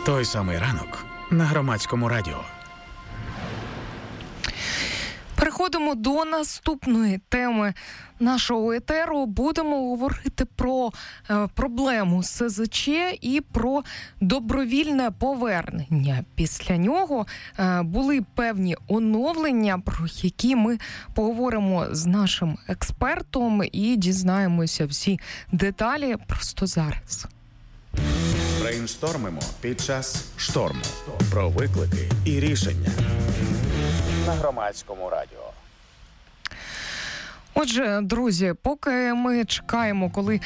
Той самий ранок на Громадському радіо. Переходимо до наступної теми нашого етеру. Будемо говорити про проблему СЗЧ і про добровільне повернення. Після нього були певні оновлення, про які ми поговоримо з нашим експертом і дізнаємося всі деталі просто зараз. Брейнштормимо під час шторму. Про виклики і рішення. На Громадському радіо. Отже, друзі, поки ми чекаємо, коли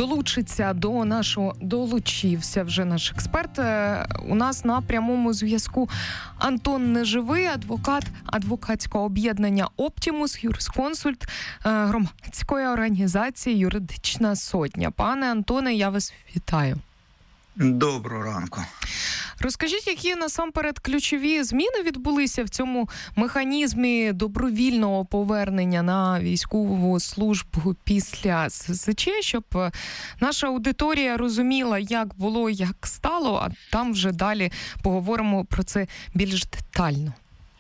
долучився вже наш експерт, у нас на прямому зв'язку Антон Неживий, адвокат адвокатського об'єднання «Оптімус», юрисконсульт громадської організації «Юридична сотня». Пане Антоне, я вас вітаю. Доброго ранку. Розкажіть, які насамперед ключові зміни відбулися в цьому механізмі добровільного повернення на військову службу після СЗЧ, щоб наша аудиторія розуміла, як було, як стало, а там вже далі поговоримо про це більш детально.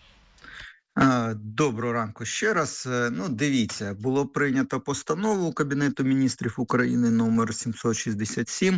Доброго ранку ще раз. Дивіться, було прийнято постанову Кабінету міністрів України номер 767,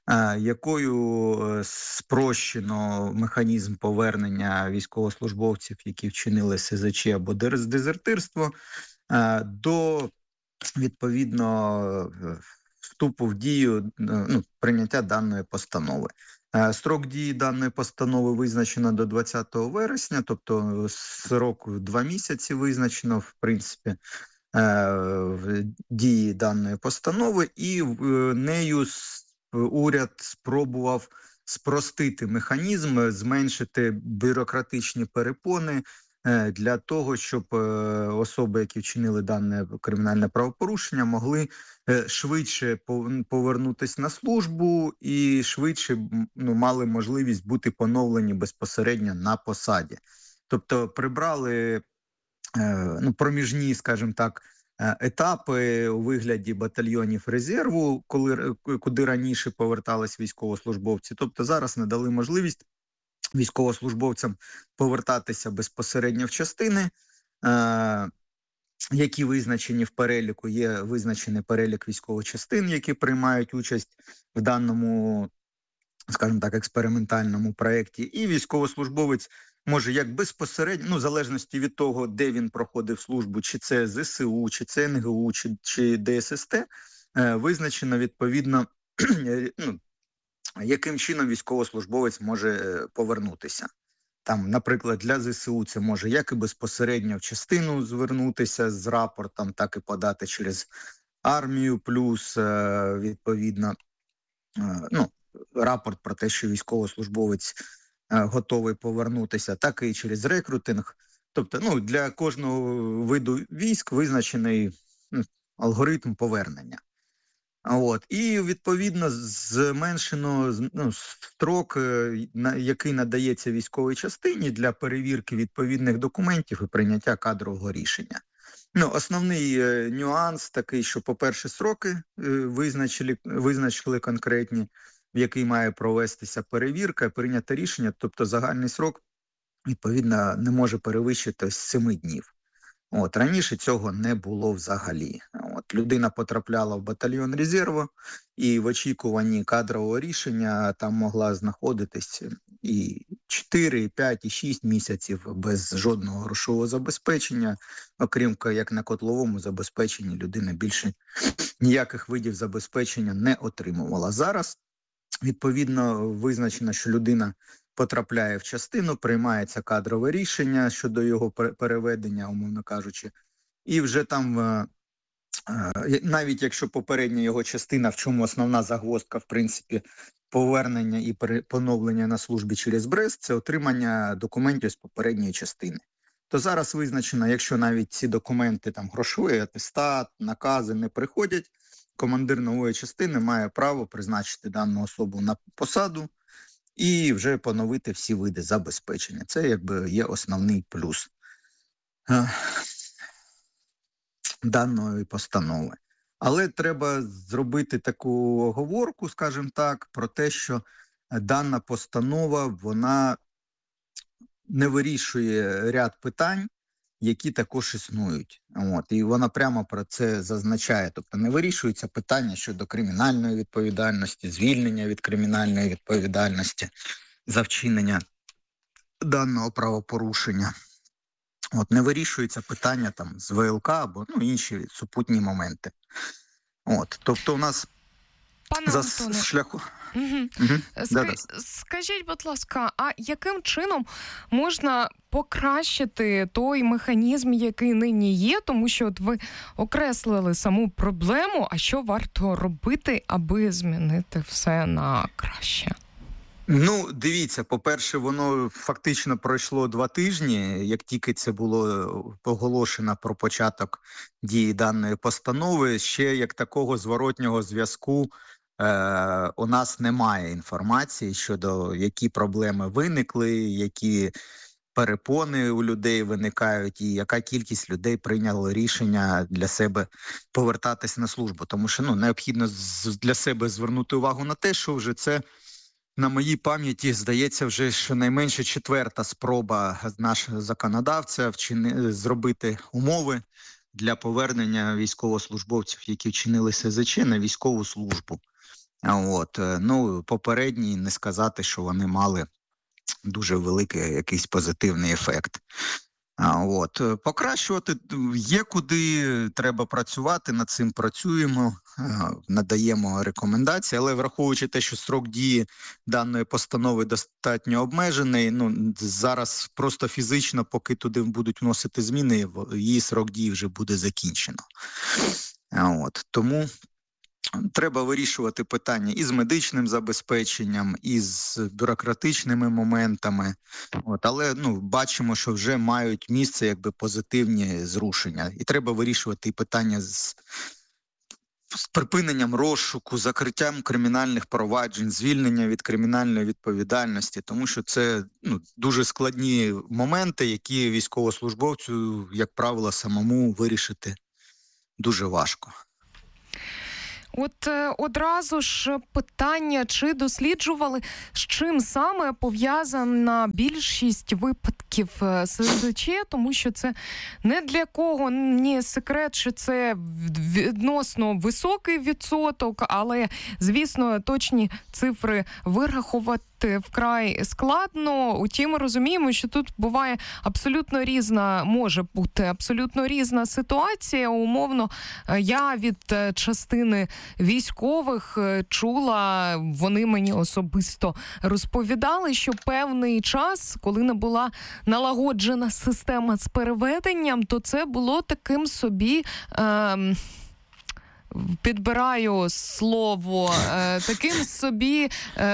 якою спрощено механізм повернення військовослужбовців, які вчинили СЗЧ або дезертирство, до відповідно вступу в дію, прийняття даної постанови. Строк дії даної постанови визначено до 20 вересня, тобто срок 2 місяці визначено, в принципі, в дії даної постанови, і нею уряд спробував спростити механізм, зменшити бюрократичні перепони для того, щоб особи, які вчинили дане кримінальне правопорушення, могли швидше повернутися на службу і швидше мали можливість бути поновлені безпосередньо на посаді. Тобто прибрали проміжні, скажімо так, етапи у вигляді батальйонів резерву, куди раніше повертались військовослужбовці. Тобто зараз надали можливість військовослужбовцям повертатися безпосередньо в частини, які визначені в переліку. Є визначений перелік військових частин, які приймають участь в даному, скажімо так, експериментальному проєкті. І військовослужбовець може як безпосередньо, в залежності від того, де він проходив службу, чи це ЗСУ, чи це НГУ, чи ДССТ, визначено відповідно, яким чином військовослужбовець може повернутися. Там, наприклад, для ЗСУ це може як і безпосередньо в частину звернутися з рапортом, так і подати через армію, плюс, відповідно, рапорт про те, що військовослужбовець готовий повернутися, так і через рекрутинг. Тобто, для кожного виду військ визначений алгоритм повернення. І, відповідно, зменшено строк, який надається військовій частині для перевірки відповідних документів і прийняття кадрового рішення. Основний нюанс такий, що, по-перше, строки визначили конкретні, в який має провестися перевірка і прийняти рішення, тобто загальний срок, відповідно, не може перевищити 7 днів. Раніше цього не було взагалі. Людина потрапляла в батальйон резерву, і в очікуванні кадрового рішення там могла знаходитись і 4, і 5, і 6 місяців без жодного грошового забезпечення, окрім як на котловому забезпеченні людина більше ніяких видів забезпечення не отримувала. Зараз, відповідно, визначено, що людина потрапляє в частину, приймається кадрове рішення щодо його переведення, умовно кажучи, і вже там, навіть якщо попередня його частина, в чому основна загвоздка, в принципі, повернення і поновлення на службі через Брест, це отримання документів з попередньої частини. То зараз визначено, якщо навіть ці документи, там грошовий атестат, накази не приходять, командир нової частини має право призначити дану особу на посаду і вже поновити всі види забезпечення. Це якби є основний плюс даної постанови. Але треба зробити таку оговорку, скажімо так, про те, що дана постанова, вона не вирішує ряд питань, які також існують. І вона прямо про це зазначає. Тобто не вирішуються питання щодо кримінальної відповідальності, звільнення від кримінальної відповідальності за вчинення даного правопорушення. Не вирішуються питання там з ВЛК або інші супутні моменти. Тобто у нас Пане за Антоне, шляху... Скажіть, будь ласка, а яким чином можна покращити той механізм, який нині є? Тому що от ви окреслили саму проблему, а що варто робити, аби змінити все на краще? Дивіться, по-перше, воно фактично пройшло 2 тижні, як тільки це було оголошено про початок дії даної постанови, ще як такого зворотнього зв'язку у нас немає інформації щодо які проблеми виникли, які перепони у людей виникають і яка кількість людей прийняла рішення для себе повертатись на службу. Тому що необхідно для себе звернути увагу на те, що вже це на моїй пам'яті, здається, вже щонайменше 4-та спроба нашого законодавця зробити умови для повернення військовослужбовців, які вчинили СЗЧ, на військову службу. Попередні не сказати, що вони мали дуже великий якийсь позитивний ефект. Покращувати є куди, треба працювати, над цим працюємо, надаємо рекомендації, але враховуючи те, що строк дії даної постанови достатньо обмежений, зараз просто фізично, поки туди будуть вносити зміни, її строк дії вже буде закінчено. Тому треба вирішувати питання і з медичним забезпеченням, і з бюрократичними моментами. Але бачимо, що вже мають місце позитивні зрушення. І треба вирішувати і питання з припиненням розшуку, закриттям кримінальних проваджень, звільнення від кримінальної відповідальності, тому що це дуже складні моменти, які військовослужбовцю, як правило, самому вирішити дуже важко. Одразу ж питання, чи досліджували, з чим саме пов'язана більшість випадків СЗЧ, тому що це не для кого не секрет, що це відносно високий відсоток, але, звісно, точні цифри вирахувати вкрай складно. Утім, ми розуміємо, що тут буває може бути абсолютно різна ситуація. Умовно, я від частини військових чула, вони мені особисто розповідали, що певний час, коли не була налагоджена система з переведенням, то це було таким собі... підбираю слово, таким собі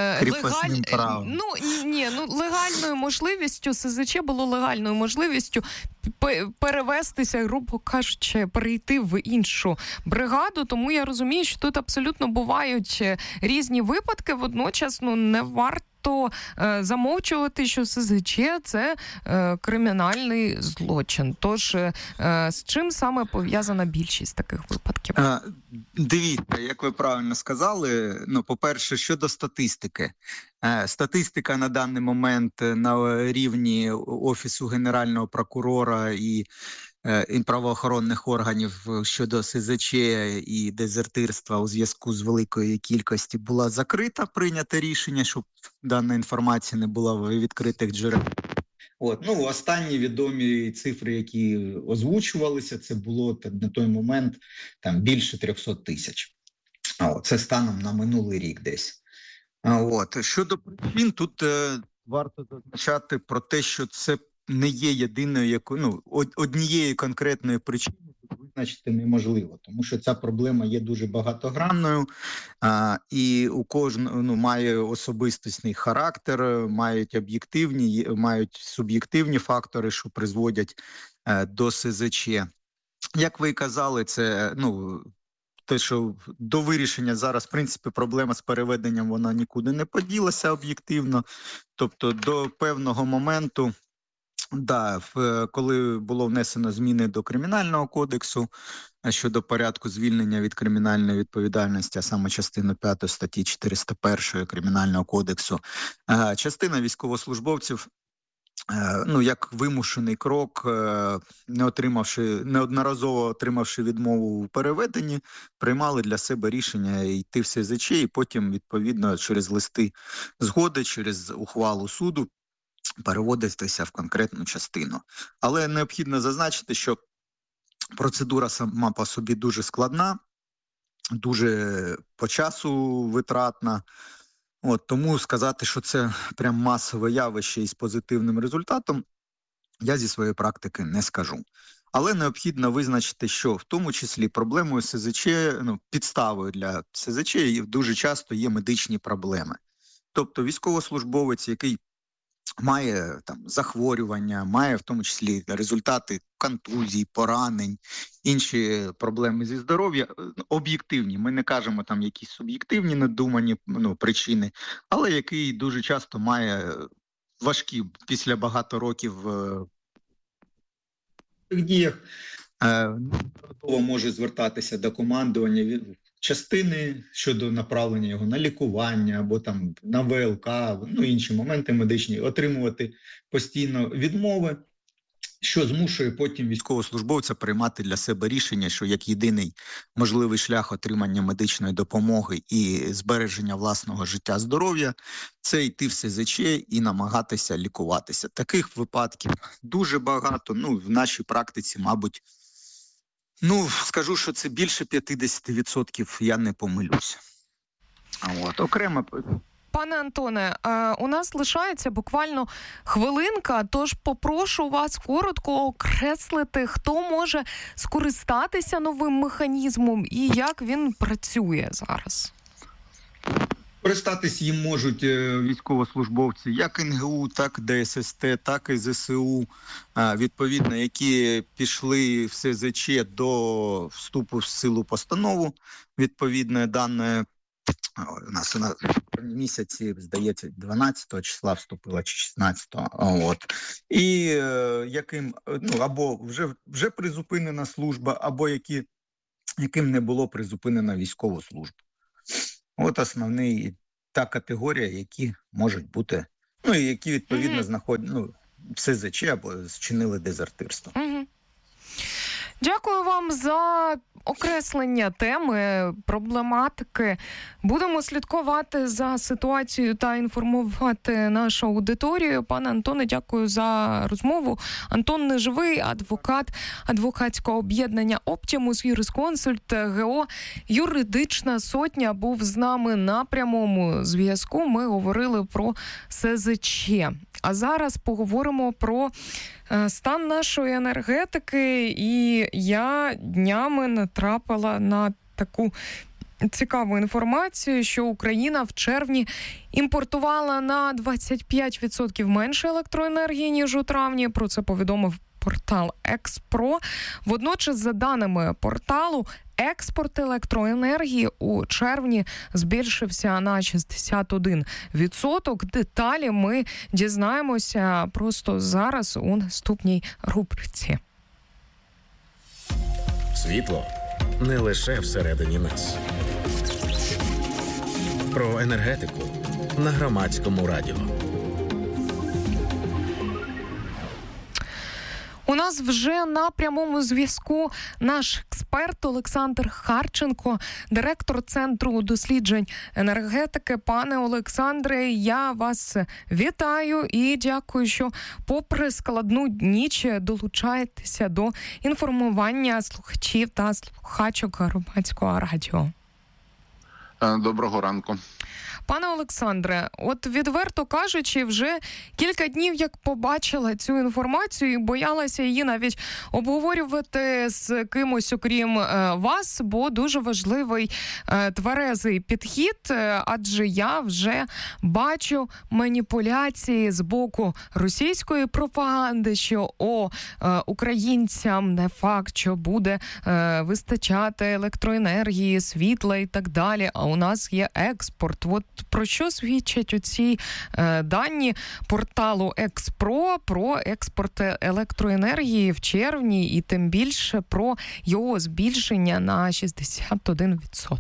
легальною можливістю, СЗЧ було легальною можливістю перевестися, грубо кажучи, перейти в іншу бригаду. Тому я розумію, що тут абсолютно бувають різні випадки. Водночас, не варто замовчувати, що СЗЧ – це кримінальний злочин. Тож, з чим саме пов'язана більшість таких випадків? Дивіться, як ви правильно сказали, по-перше, щодо статистики. Статистика на даний момент на рівні Офісу Генерального прокурора і правоохоронних органів щодо СЗЧ і дезертирства у зв'язку з великою кількістю була закрита, прийнято рішення, щоб дана інформація не була в відкритих джерелах. Останні відомі цифри, які озвучувалися, це було на той момент більше 300 тисяч. Це станом на минулий рік десь. Щодо причин, тут варто зазначати про те, що це не є єдиною, однієї конкретної причини тут визначити неможливо, тому що ця проблема є дуже багатогранною, і у кожного має особистісний характер, мають об'єктивні, мають суб'єктивні фактори, що призводять до СЗЧ. Як ви і казали, це те, що до вирішення зараз, в принципі, проблема з переведенням, вона нікуди не поділася об'єктивно. Тобто до певного моменту Да, коли було внесено зміни до Кримінального кодексу щодо порядку звільнення від кримінальної відповідальності, а саме частину 5 статті 401 Кримінального кодексу, частина військовослужбовців, як вимушений крок, неодноразово отримавши відмову у переведенні, приймали для себе рішення йти в СЗЧ і потім, відповідно, через листи згоди, через ухвалу суду переводитися в конкретну частину. Але необхідно зазначити, що процедура сама по собі дуже складна, дуже по часу витратна. Тому сказати, що це прям масове явище із позитивним результатом, я зі своєї практики не скажу. Але необхідно визначити, що в тому числі проблемою СЗЧ, підставою для СЗЧ дуже часто є медичні проблеми. Тобто військовослужбовець, який має захворювання, має в тому числі результати контузій, поранень, інші проблеми зі здоров'я, об'єктивні. Ми не кажемо якісь суб'єктивні надумані причини, але який дуже часто має важкі після багато років діях, може звертатися до командування частини щодо направлення його на лікування або на ВЛК, інші моменти медичні, отримувати постійно відмови, що змушує потім військовослужбовця приймати для себе рішення, що як єдиний можливий шлях отримання медичної допомоги і збереження власного життя, здоров'я – це йти в СЗЧ і намагатися лікуватися. Таких випадків дуже багато, в нашій практиці, мабуть, скажу, що це більше 50%, я не помилюся. Окремо... Пане Антоне, у нас лишається буквально хвилинка, тож попрошу вас коротко окреслити, хто може скористатися новим механізмом і як він працює зараз. Користатись їм можуть військовослужбовці як НГУ, так ДССТ, так і ЗСУ, відповідно, які пішли в СЗЧ до вступу в силу постанову, відповідно, даної. У нас в місяці, здається, 12 числа вступила, чи 16-го. І яким, або вже призупинена служба, або яким не було призупинена військову службу. Основний та категорія, які можуть бути, і які, відповідно, знаходять в СЗЧ або зчинили дезертирство. Дякую вам за окреслення теми, проблематики. Будемо слідкувати за ситуацією та інформувати нашу аудиторію. Пане Антоне, дякую за розмову. Антон Неживий, адвокат адвокатського об'єднання «Оптімус», юрисконсульт ГО «Юридична сотня» був з нами на прямому зв'язку. Ми говорили про СЗЧ. А зараз поговоримо про стан нашої енергетики, і я днями натрапила на таку цікаву інформацію, що Україна в червні імпортувала на 25% менше електроенергії, ніж у травні. Про це повідомив портал Експро. Водночас, за даними порталу, експорт електроенергії у червні збільшився на 61%. Деталі ми дізнаємося просто зараз у наступній рубриці. Світло не лише всередині нас. Про енергетику на Громадському радіо. У нас вже на прямому зв'язку наш експерт Олександр Харченко, директор Центру досліджень енергетики. Пане Олександре, я вас вітаю і дякую, що попри складну ніч долучаєтеся до інформування слухачів та слухачок Громадського радіо. Доброго ранку. Пане Олександре, відверто кажучи, вже кілька днів, як побачила цю інформацію і боялася її навіть обговорювати з кимось, окрім вас, бо дуже важливий тверезий підхід, адже я вже бачу маніпуляції з боку російської пропаганди, що українцям не факт, що буде вистачати електроенергії, світла і так далі, а у нас є експорт. про що свідчать оці дані порталу Експро про експорт електроенергії в червні і тим більше про його збільшення на 61%?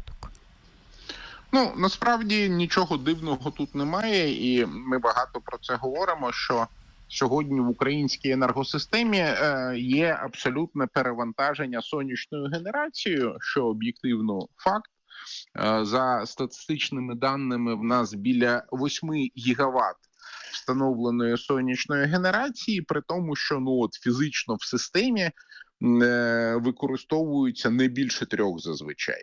Ну, насправді нічого дивного тут немає, і ми багато про це говоримо, що сьогодні в українській енергосистемі є абсолютне перевантаження сонячною генерацією, що об'єктивно факт. За статистичними даними в нас біля 8 гігават встановленої сонячної генерації, при тому, що фізично в системі використовуються не більше 3 зазвичай.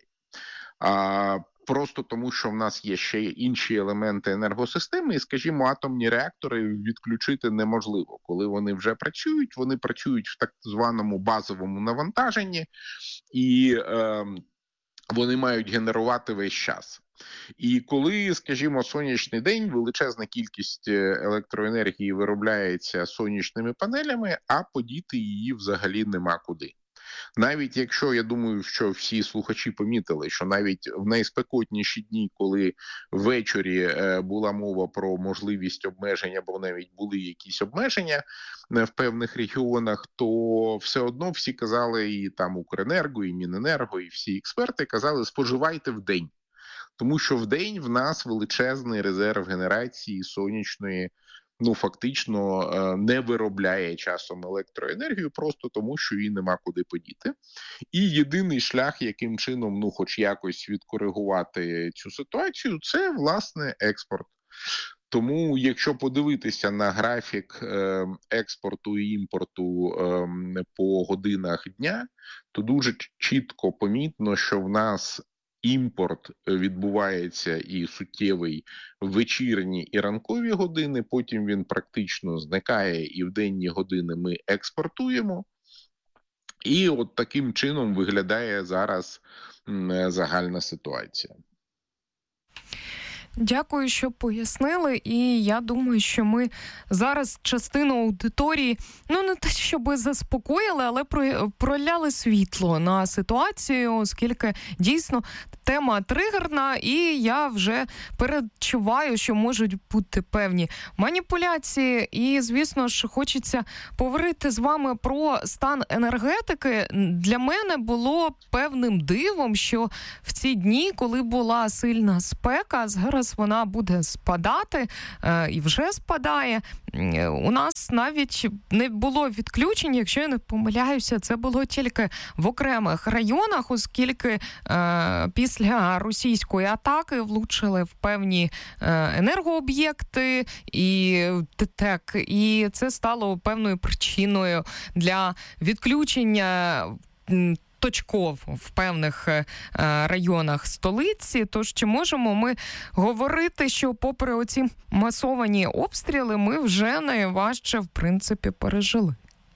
Просто тому, що в нас є ще інші елементи енергосистеми, і, скажімо, атомні реактори відключити неможливо. Коли вони вже працюють, вони працюють в так званому базовому навантаженні, і вони мають генерувати весь час. І коли, скажімо, сонячний день, величезна кількість електроенергії виробляється сонячними панелями, а подіти її взагалі нема куди. Навіть якщо, я думаю, що всі слухачі помітили, що навіть в найспекотніші дні, коли ввечері була мова про можливість обмеження, бо навіть були якісь обмеження в певних регіонах, то все одно всі казали, і там Укренерго, і Міненерго, і всі експерти казали, споживайте вдень. Тому що вдень в нас величезний резерв генерації сонячної, фактично не виробляє часом електроенергію, просто тому, що її нема куди подіти. І єдиний шлях, яким чином, хоч якось відкоригувати цю ситуацію, це, власне, експорт. Тому, якщо подивитися на графік експорту і імпорту по годинах дня, то дуже чітко помітно, що в нас імпорт відбувається і суттєвий в вечірні і ранкові години, потім він практично зникає, і в денні години ми експортуємо. І от таким чином виглядає зараз загальна ситуація. Дякую, що пояснили, і я думаю, що ми зараз частину аудиторії, не те, щоб заспокоїли, але проляли світло на ситуацію, оскільки дійсно тема тригерна, і я вже передчуваю, що можуть бути певні маніпуляції, і, звісно ж, хочеться поговорити з вами про стан енергетики. Для мене було певним дивом, що в ці дні, коли була сильна спека, зараз вона буде спадати і вже спадає. У нас навіть не було відключень, якщо я не помиляюся, це було тільки в окремих районах, оскільки після російської атаки влучили в певні енергооб'єкти і ТТЕК, і це стало певною причиною для відключення точков в певних районах столиці. Тож чи можемо ми говорити, що попри оці масовані обстріли ми вже найважче, в принципі, пережили?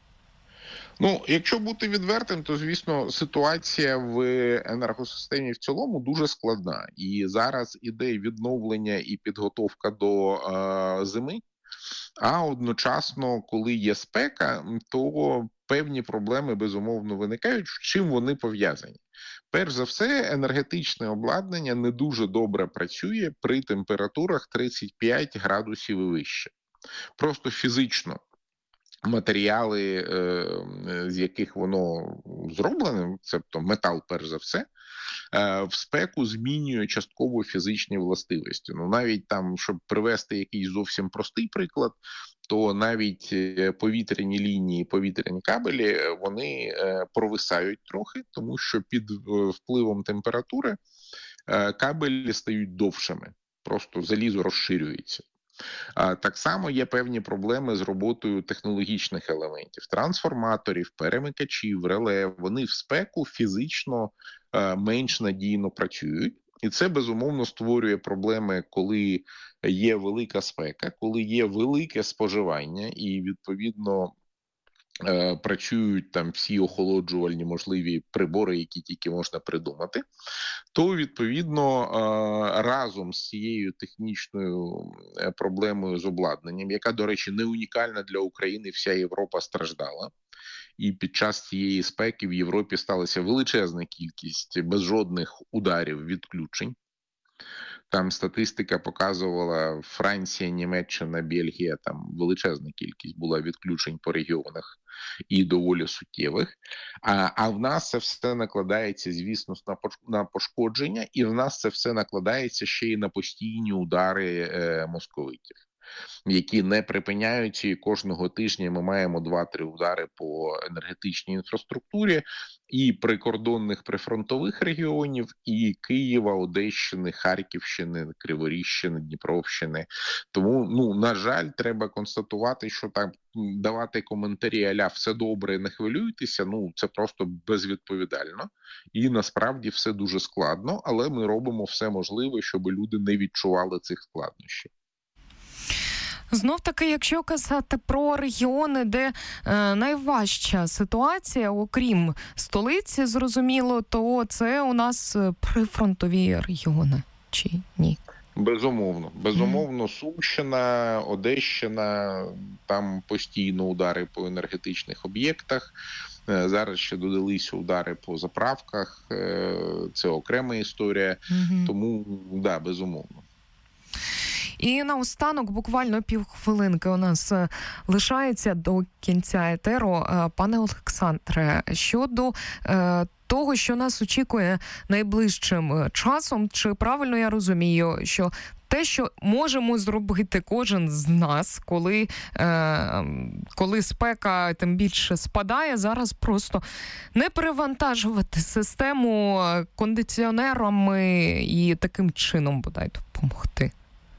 Якщо бути відвертим, то, звісно, ситуація в енергосистемі в цілому дуже складна. І зараз іде відновлення і підготовка до зими, а одночасно, коли є спека, то певні проблеми, безумовно, виникають. Чим вони пов'язані? Перш за все, енергетичне обладнання не дуже добре працює при температурах 35 градусів і вище. Просто фізично матеріали, з яких воно зроблене, тобто метал, перш за все, в спеку змінює частково фізичні властивості. Навіть там, щоб привести якийсь зовсім простий приклад, то навіть повітряні лінії, повітряні кабелі, вони провисають трохи, тому що під впливом температури кабелі стають довшими, просто залізо розширюється. Так само є певні проблеми з роботою технологічних елементів, трансформаторів, перемикачів, реле. Вони в спеку фізично менш надійно працюють. І це, безумовно, створює проблеми, коли є велика спека, коли є велике споживання і, відповідно, працюють там всі охолоджувальні можливі прибори, які тільки можна придумати, то, відповідно, разом з цією технічною проблемою з обладнанням, яка, до речі, не унікальна для України, вся Європа страждала, і під час цієї спеки в Європі сталася величезна кількість без жодних ударів відключень, Там статистика показувала Франція, Німеччина, Бельгія, там величезна кількість була відключень по регіонах і доволі суттєвих. А в нас це все накладається, звісно, на пошкодження, і в нас це все накладається ще й на постійні удари московитів, які не припиняються, і кожного тижня ми маємо 2-3 удари по енергетичній інфраструктурі і прикордонних прифронтових регіонів, і Києва, Одещини, Харківщини, Криворіжщини, Дніпровщини. Тому, на жаль, треба констатувати, що там давати коментарі а-ля «все добре, не хвилюйтеся», це просто безвідповідально. І насправді все дуже складно, але ми робимо все можливе, щоб люди не відчували цих складнощів. Знов-таки, якщо казати про регіони, де найважча ситуація, окрім столиці, зрозуміло, то це у нас прифронтові регіони, чи ні? Безумовно, Сумщина, Одещина, там постійно удари по енергетичних об'єктах, зараз ще додалися удари по заправках, це окрема історія, тому, безумовно. І наостанок, буквально півхвилинки у нас лишається до кінця етеру. Пане Олександре, щодо того, що нас очікує найближчим часом, чи правильно я розумію, що те, що можемо зробити кожен з нас, коли спека тим більше спадає, зараз просто не перевантажувати систему кондиціонерами і таким чином, бодай, допомогти?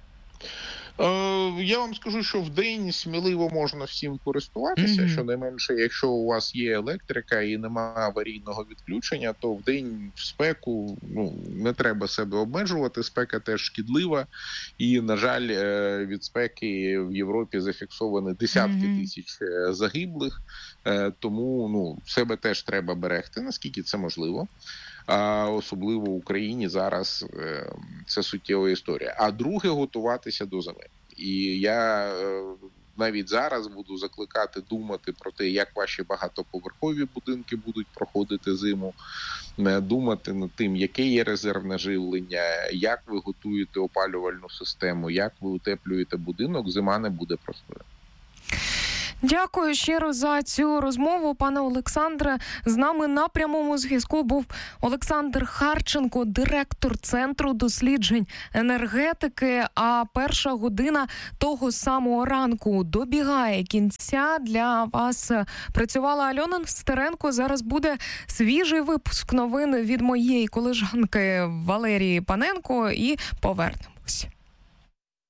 Я вам скажу, що в день сміливо можна всім користуватися, щонайменше, якщо у вас є електрика і немає аварійного відключення, то в день в спеку не треба себе обмежувати, спека теж шкідлива, і, на жаль, від спеки в Європі зафіксовані десятки тисяч загиблих, тому себе теж треба берегти, наскільки це можливо. А особливо в Україні зараз це суттєва історія. А друге, готуватися до зими. І я навіть зараз буду закликати думати про те, як ваші багатоповерхові будинки будуть проходити зиму, думати над тим, яке є резервне живлення, як ви готуєте опалювальну систему, як ви утеплюєте будинок, зима не буде простою. Дякую щиро за цю розмову, пане Олександре. З нами на прямому зв'язку був Олександр Харченко, директор Центру досліджень енергетики. А перша година того самого ранку добігає кінця. Для вас працювала Альона Стеренко. Зараз буде свіжий випуск новин від моєї колежанки Валерії Паненко і повернемось.